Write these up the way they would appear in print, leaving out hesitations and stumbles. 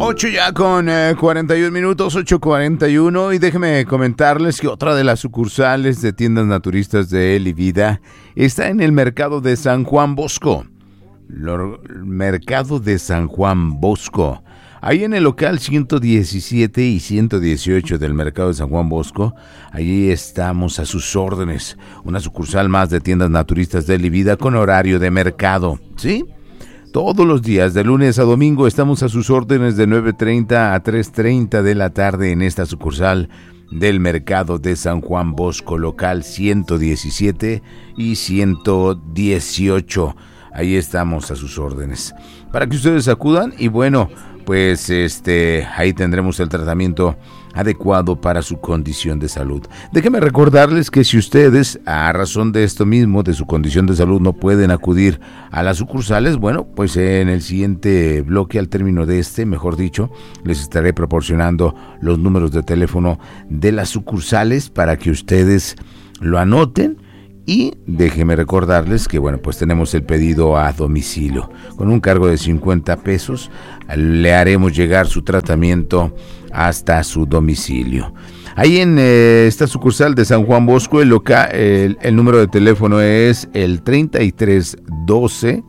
8 ya con 41 minutos, 8:41, y déjeme comentarles que otra de las sucursales de tiendas naturistas de Él y Vida está en el mercado de San Juan Bosco. Mercado de San Juan Bosco. Ahí en el local 117 y 118 del mercado de San Juan Bosco, allí estamos a sus órdenes. Una sucursal más de tiendas naturistas de Él y Vida con horario de mercado, ¿sí? Todos los días, de lunes a domingo, estamos a sus órdenes de 9:30 a 3:30 de la tarde en esta sucursal del mercado de San Juan Bosco, local 117 y 118. Ahí estamos a sus órdenes, para que ustedes acudan y bueno, pues ahí tendremos el tratamiento adecuado para su condición de salud. Déjenme recordarles que si ustedes, a razón de esto mismo, de su condición de salud, no pueden acudir a las sucursales, bueno, pues en el siguiente bloque, al término de mejor dicho, les estaré proporcionando los números de teléfono de las sucursales para que ustedes lo anoten. Y déjenme recordarles que, bueno, pues tenemos el pedido a domicilio. Con un cargo de 50 pesos, le haremos llegar su tratamiento hasta su domicilio. Ahí en esta sucursal de San Juan Bosco, el número de teléfono es el 3312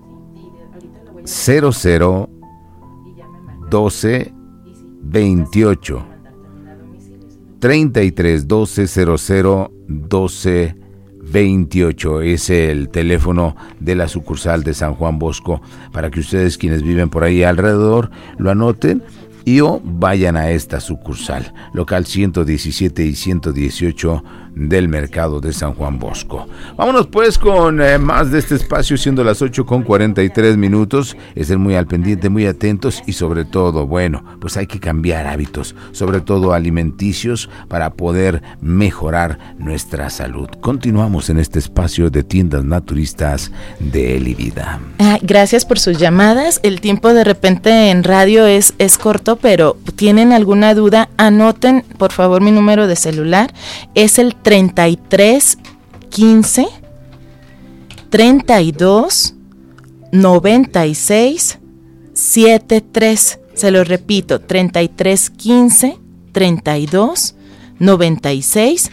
00 12 28. 3312 00 12 28 es el teléfono de la sucursal de San Juan Bosco, para que ustedes, quienes viven por ahí alrededor, lo anoten y o vayan a esta sucursal, local 117 y 118 del mercado de San Juan Bosco. Vámonos pues con más de este espacio, siendo las 8:43 minutos. Estén muy al pendiente, muy atentos y sobre todo, bueno, pues hay que cambiar hábitos, sobre todo alimenticios, para poder mejorar nuestra salud. Continuamos en este espacio de tiendas naturistas de Él y Vida. Gracias por sus llamadas. El tiempo de repente en radio es corto, pero ¿tienen alguna duda? Anoten por favor mi número de celular. Es el 33 15 32 96 73. Se lo repito, 33 15 32 96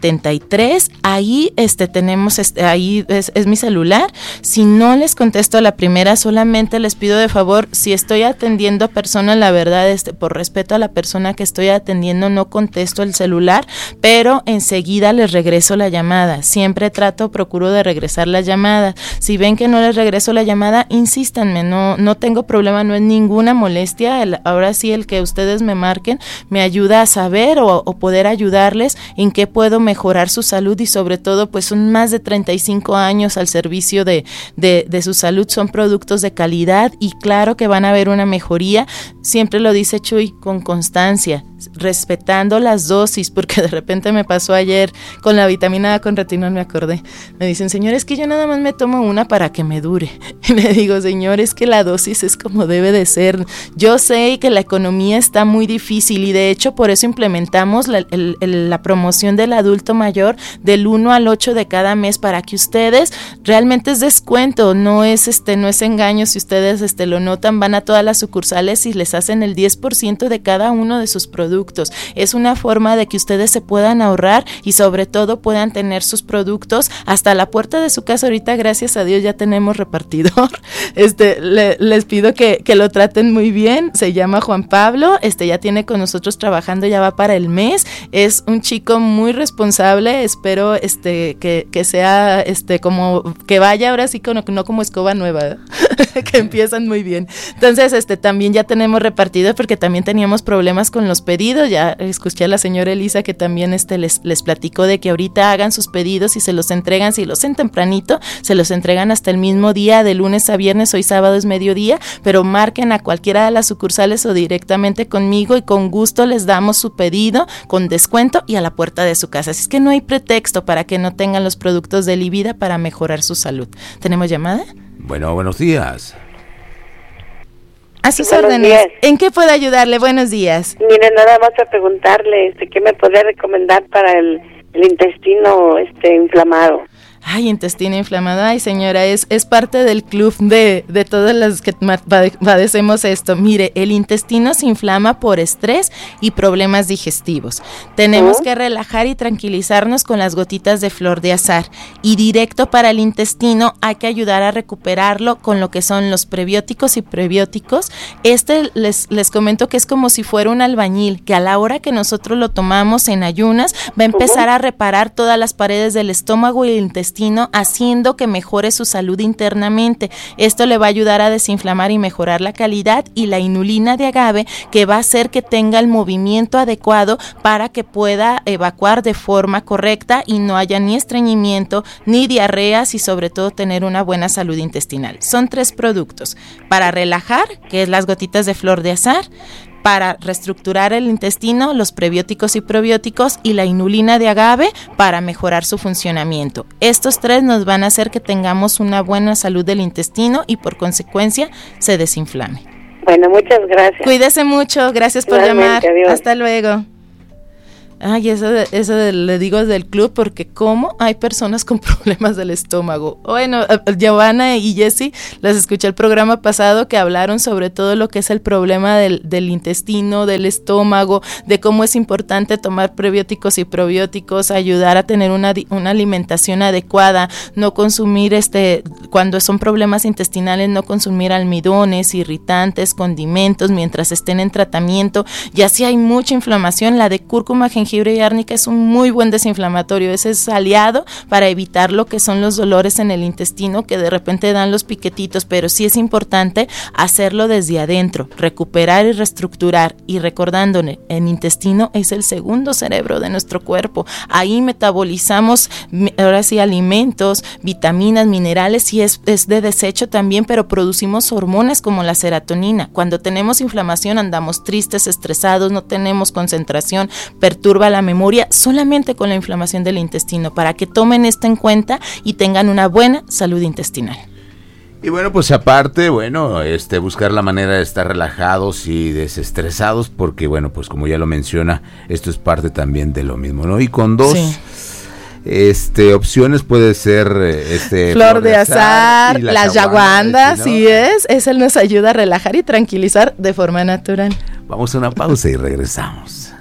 73. Ahí tenemos ahí es mi celular. Si no les contesto a la primera, solamente les pido de favor, si estoy atendiendo a personas, la verdad por respeto a la persona que estoy atendiendo, no contesto el celular, pero enseguida les regreso la llamada. Siempre procuro de regresar la llamada. Si ven que no les regreso la llamada, insístanme, no tengo problema, no es ninguna molestia. Ahora sí, el que ustedes me marquen me ayuda a saber o poder ayudarles en qué puedo mejorar su salud, y sobre todo pues son más de 35 años al servicio de su salud. Son productos de calidad y claro que van a ver una mejoría. Siempre lo dice Chuy, con constancia, respetando las dosis, porque de repente me pasó ayer con la vitamina A con retinol, me acordé. Me dicen, señor, es que yo nada más me tomo una para que me dure. Y le digo, señor, es que la dosis es como debe de ser. Yo sé que la economía está muy difícil y de hecho por eso implementamos la promoción del adulto mayor del 1 al 8 de cada mes, para que ustedes, realmente es descuento, no es engaño. Si ustedes lo notan, van a todas las sucursales y les hacen el 10% de cada uno de sus productos. Es una forma de que ustedes se puedan ahorrar y sobre todo puedan tener sus productos hasta la puerta de su casa. Ahorita, gracias a Dios, ya tenemos repartidor. Les pido que lo traten muy bien. Se llama Juan Pablo, ya tiene con nosotros trabajando, ya va para el mes. Es un chico muy responsable. Espero que sea como que vaya ahora sí, no como escoba nueva, que empiezan muy bien. Entonces, también ya tenemos repartido, porque también teníamos problemas con los pedidos. Ya escuché a la señora Elisa que también les platicó de que ahorita hagan sus pedidos y se los entregan, si los hacen tempranito, se los entregan hasta el mismo día, de lunes a viernes. Hoy sábado es mediodía, pero marquen a cualquiera de las sucursales o directamente conmigo y con gusto les damos su pedido con descuento y a la puerta de su casa. Así es que no hay pretexto para que no tengan los productos de Él y Vida para mejorar su salud. ¿Tenemos llamada? Bueno, buenos días. A sus órdenes. ¿En qué puedo ayudarle? Buenos días. Mire, nada más a preguntarle, ¿qué me puede recomendar para el intestino inflamado? Ay, intestino inflamado. Ay, señora, es parte del club de todas las que padecemos esto. Mire, el intestino se inflama por estrés y problemas digestivos. Tenemos que relajar y tranquilizarnos con las gotitas de flor de azahar. Y directo para el intestino hay que ayudar a recuperarlo con lo que son los prebióticos y prebióticos. Les comento que es como si fuera un albañil, que a la hora que nosotros lo tomamos en ayunas, va a empezar a reparar todas las paredes del estómago y el intestino, haciendo que mejore su salud internamente. Esto le va a ayudar a desinflamar y mejorar la calidad, y la inulina de agave, que va a hacer que tenga el movimiento adecuado para que pueda evacuar de forma correcta y no haya ni estreñimiento, ni diarreas, y sobre todo tener una buena salud intestinal. Son 3 productos para relajar, que es las gotitas de flor de azahar; para reestructurar el intestino, los prebióticos y probióticos; y la inulina de agave para mejorar su funcionamiento. Estos 3 nos van a hacer que tengamos una buena salud del intestino y por consecuencia se desinflame. Bueno, muchas gracias. Cuídese mucho, gracias por llamar. Adiós. Hasta luego. Ay, eso le digo del club, porque cómo hay personas con problemas del estómago. Bueno, Giovanna y Jessy, las escuché el programa pasado que hablaron sobre todo lo que es el problema del intestino, del estómago, de cómo es importante tomar prebióticos y probióticos, ayudar a tener una alimentación adecuada, no consumir cuando son problemas intestinales, no consumir almidones, irritantes, condimentos mientras estén en tratamiento. Ya si hay mucha inflamación, la de cúrcuma, jengibre y árnica es un muy buen desinflamatorio. Ese es aliado para evitar lo que son los dolores en el intestino, que de repente dan los piquetitos, pero sí es importante hacerlo desde adentro, recuperar y reestructurar. Y recordándole, el intestino es el segundo cerebro de nuestro cuerpo. Ahí metabolizamos, ahora sí, alimentos, vitaminas, minerales, y es de desecho también, pero producimos hormonas como la serotonina. Cuando tenemos inflamación andamos tristes, estresados, no tenemos concentración, perturba la memoria, solamente con la inflamación del intestino, para que tomen esto en cuenta y tengan una buena salud intestinal. Y bueno, pues aparte, buscar la manera de estar relajados y desestresados, porque bueno, pues como ya lo menciona, esto es parte también de lo mismo, ¿no? Y con 2 opciones puede ser flor de azahar, las yaguanda, ¿no? Sí él nos ayuda a relajar y tranquilizar de forma natural. Vamos a una pausa y regresamos.